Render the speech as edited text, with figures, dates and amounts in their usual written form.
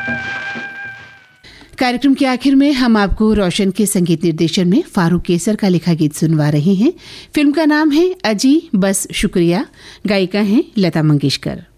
कार्यक्रम के आखिर में हम आपको रोशन के संगीत निर्देशन में फारूक केसर का लिखा गीत सुनवा रहे हैं। फिल्म का नाम है अजी बस शुक्रिया, गायिका हैं लता मंगेशकर।